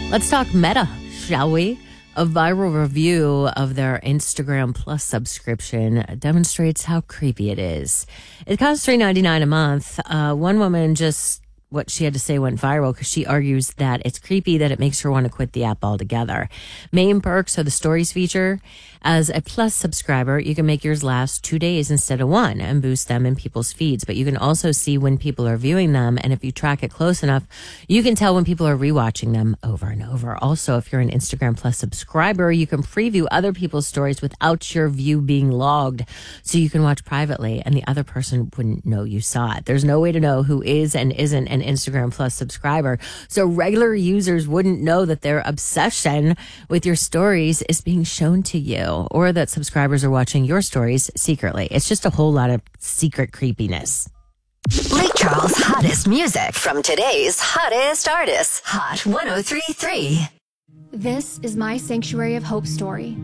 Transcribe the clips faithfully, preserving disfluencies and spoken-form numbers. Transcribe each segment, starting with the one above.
Let's talk Meta, shall we? A viral review of their Instagram Plus subscription demonstrates how creepy it is. It costs three dollars and ninety-nine cents a month. Uh, one woman just, what she had to say went viral because she argues that it's creepy that it makes her want to quit the app altogether. Main perks are the stories feature. As a Plus subscriber, you can make yours last two days instead of one and boost them in people's feeds. But you can also see when people are viewing them. And if you track it close enough, you can tell when people are rewatching them over and over. Also, if you're an Instagram Plus subscriber, you can preview other people's stories without your view being logged. So you can watch privately and the other person wouldn't know you saw it. There's no way to know who is and isn't an Instagram Plus subscriber. So regular users wouldn't know that their obsession with your stories is being shown to you, or that subscribers are watching your stories secretly. It's just a whole lot of secret creepiness. Lake Charles' hottest music from today's hottest artists. Hot one oh three point three. This is my Sanctuary of Hope story.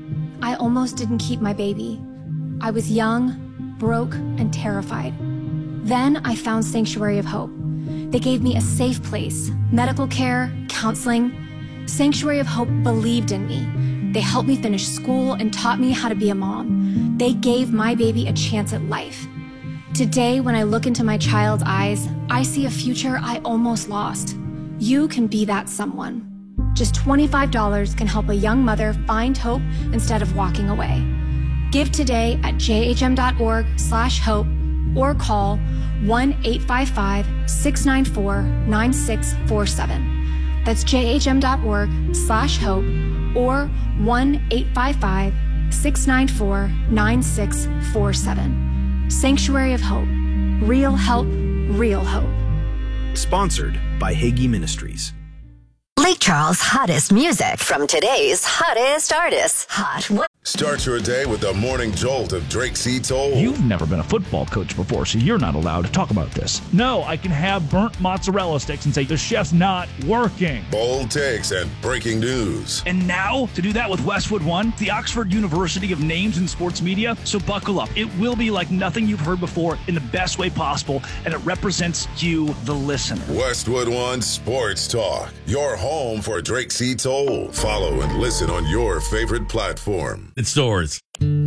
I almost didn't keep my baby. I was young, broke, and terrified. Then I found Sanctuary of Hope. They gave me a safe place, medical care, counseling. Sanctuary of Hope believed in me. They helped me finish school and taught me how to be a mom. They gave my baby a chance at life. Today, when I look into my child's eyes, I see a future I almost lost. You can be that someone. Just twenty-five dollars can help a young mother find hope instead of walking away. Give today at jhm.org slash hope or call one eight five five, six nine four, nine six four seven. That's jhm.org slash hope or one eight five five, six nine four, nine six four seven. Sanctuary of Hope. Real help, real hope. Sponsored by Hagee Ministries. Lake Charles' hottest music from today's hottest artists. Hot one. Start your day with the morning jolt of Drake C. Toll. You've never been a football coach before, so you're not allowed to talk about this. No, I can have burnt mozzarella sticks and say the chef's not working. Bold takes and breaking news. And now, to do that with Westwood One, the Oxford University of Names in Sports Media. So buckle up. It will be like nothing you've heard before in the best way possible, and it represents you, the listener. Westwood One Sports Talk. Your home for Drake C. Toll. Follow and listen on your favorite platform. In stores.